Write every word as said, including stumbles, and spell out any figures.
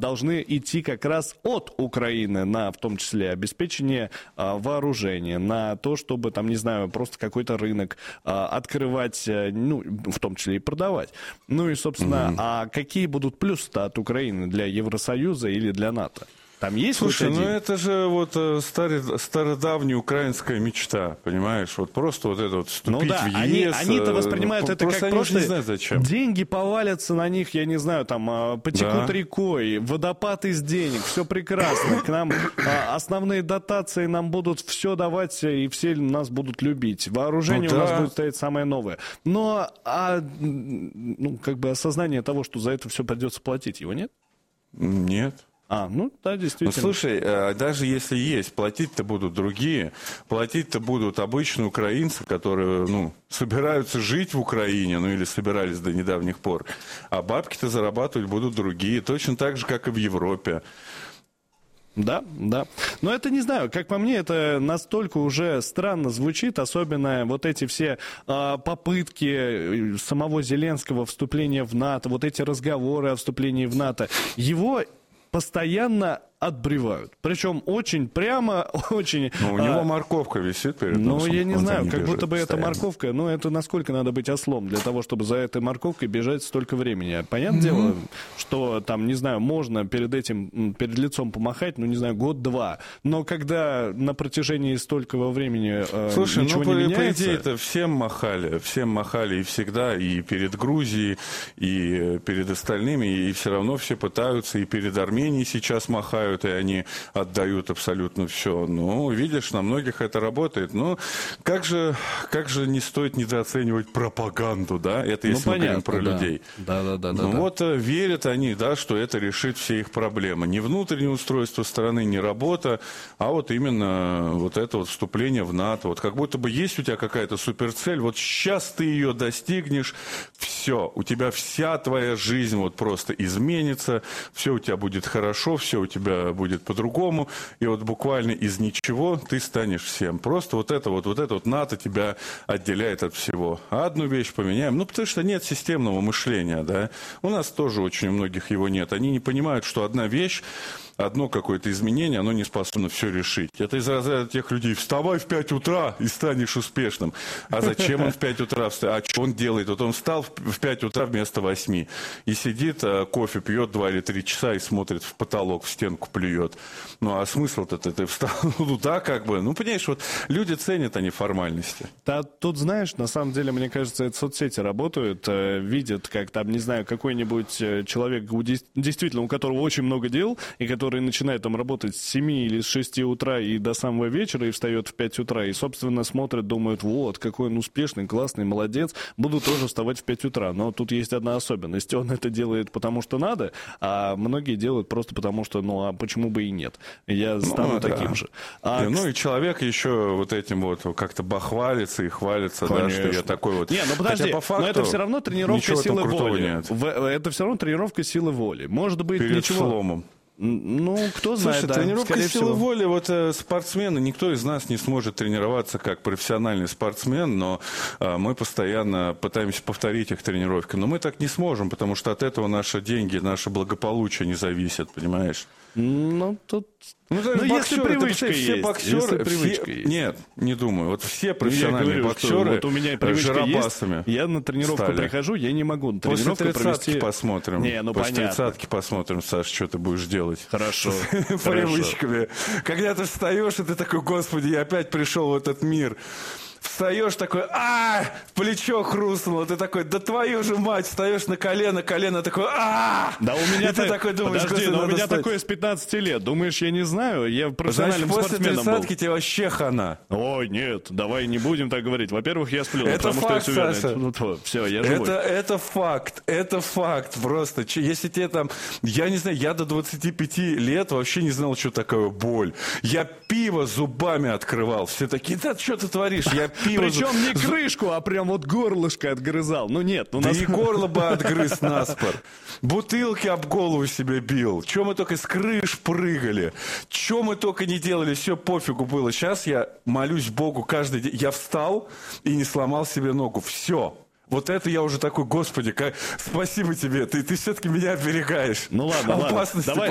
должны идти как раз от Украины на, в том числе, обеспечение а, вооружения, на то, чтобы, там, не знаю, просто какой-то рынок а, открывать, ну, в том числе и продавать. Ну и, собственно, угу. а какие будут плюсы-то от Украины для Евросоюза или для НАТО? Там есть. Слушай, хоть ну один? это же вот старый, стародавняя украинская мечта, понимаешь? Вот просто вот это вот вступить ну, да, в ЕС. Они, они-то воспринимают это просто как они просто не знают, зачем. Деньги повалятся на них, я не знаю, там потекут да. рекой, водопад из денег, все прекрасно. К нам а, основные дотации нам будут все давать, и все нас будут любить. Вооружение ну, да. у нас будет стоять самое новое. Но а, ну, как бы осознание того, что за это все придется платить, его нет? Нет. А, ну да, действительно. Ну, слушай, даже если есть, платить-то будут другие. Платить-то будут обычные украинцы, которые, ну, собираются жить в Украине, ну, или собирались до недавних пор. А бабки-то зарабатывать будут другие, точно так же, как и в Европе. Да, да. Но это, не знаю, как по мне, это настолько уже странно звучит, особенно вот эти все э, попытки самого Зеленского вступления в НАТО, вот эти разговоры о вступлении в НАТО. Его постоянно отбревают. Причем очень прямо, очень... Ну, у него а, морковка висит перед носом. Ну, я не знаю, как будто бы постоянно. это морковка, ну, это насколько надо быть ослом для того, чтобы за этой морковкой бежать столько времени. Понятное mm-hmm. дело, что там, не знаю, можно перед этим, перед лицом помахать, ну, не знаю, год-два. Но когда на протяжении столького времени э, Слушай, ничего ну, не по, меняется... по идее-то всем махали, всем махали и всегда, и перед Грузией, и перед остальными, и все равно все пытаются, и перед Арменией сейчас махают, и они отдают абсолютно все. Ну, видишь, на многих это работает. Ну, как же, как же не стоит недооценивать пропаганду, да? Это если ну, мы говорим про да. людей. Да, да, да. Ну, да, вот да. верят они, да, что это решит все их проблемы. Не внутреннее устройство страны, не работа, а вот именно вот это вот вступление в НАТО. Вот как будто бы есть у тебя какая-то суперцель, вот сейчас ты ее достигнешь, все, у тебя вся твоя жизнь вот просто изменится, все у тебя будет хорошо, все у тебя будет по-другому, и вот буквально из ничего ты станешь всем. Просто вот это вот, вот это вот НАТО тебя отделяет от всего. А одну вещь поменяем, ну, потому что нет системного мышления, да. У нас тоже очень у многих его нет. Они не понимают, что одна вещь, одно какое-то изменение, оно не способно все решить. Это из разряда тех людей: вставай в пять утра и станешь успешным. А зачем он в пять утра встает? А что он делает? Вот он встал в пять утра вместо восьми и сидит, кофе пьет два или три часа и смотрит в потолок, в стенку плюет. Ну, а смысл-то ты встал туда как бы? Ну, понимаешь, вот люди ценят, они формальности. Да, тут, знаешь, на самом деле, мне кажется, это соцсети работают, э, видят, как там, не знаю, какой-нибудь человек, действительно, у которого очень много дел, и который начинает там работать с семи или с шести утра и до самого вечера, и встает в пять утра, и, собственно, смотрят, думают: вот, какой он успешный, классный, молодец, буду тоже вставать в пять утра. Но тут есть одна особенность: он это делает потому, что надо, а многие делают просто потому, что, ну, а почему бы и нет? Я стану ну, таким да. же. А, ну, и человек еще вот этим вот как-то бахвалится и хвалится, да, что я такой вот... Не, ну подожди, по факту, но это все равно тренировка силы воли. Нет. Это все равно тренировка силы воли. Может быть, перед ничего... сломом. Ну, кто знает, Слушай, да, тренировка силы всего. воли, вот э, спортсмены, никто из нас не сможет тренироваться как профессиональный спортсмен, но э, мы постоянно пытаемся повторить их тренировки. Но мы так не сможем, потому что от этого наши деньги, наше благополучие не зависят, понимаешь? Ну, тут... Ну, ну если привычка это, все есть. Боксеры, если привычка все... есть. Нет, не думаю. Вот все профессиональные я говорю, боксеры вот у меня привычка есть. Я на тренировку стали. прихожу, я не могу на После тренировку тридцатки провести... посмотрим. Не, ну После понятно. тридцатки посмотрим, Саш, что ты будешь делать. Хорошо. С привычками. Когда ты встаешь, и ты такой: господи, я опять пришел в этот мир. Встаешь такой: а, плечо хрустнуло, ты такой: да твою же мать, встаешь на колено, колено такой: а, да у меня и ты такой думаешь: подожди, но у меня встать. Такое с пятнадцати лет, думаешь, я не знаю, я профессиональным Значит, спортсменом после тридцатки тебе вообще хана. Ой, нет, давай не будем так говорить. Во-первых, я сплю, это потому факт, что я Саша. Ну, то, все, я живой. Это, это факт, это факт просто. Если тебе там, я не знаю, я до двадцати пяти лет вообще не знал, что такое боль. Я пиво зубами открывал, все такие: да что ты творишь, я пиво... Причем не крышку, а прям вот горлышко отгрызал. Ну нет, у нас... Да и горло бы отгрыз наспор. Бутылки об голову себе бил. Чем мы только с крыш прыгали. Чем мы только не делали, все пофигу было. Сейчас я молюсь Богу каждый день. Я встал и не сломал себе ногу. Все. Вот это я уже такой: господи, как... спасибо тебе, ты, ты все-таки меня оберегаешь. Ну ладно, ладно. Давай